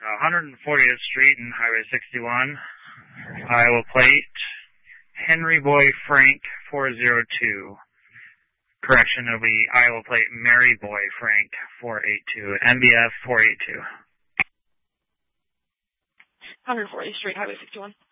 140th Street and Highway 61, Iowa plate, Henry Boy Frank 402. Correction, it'll be Iowa plate Mary Boy Frank 482, MBF 482. 140th Street, Highway 61.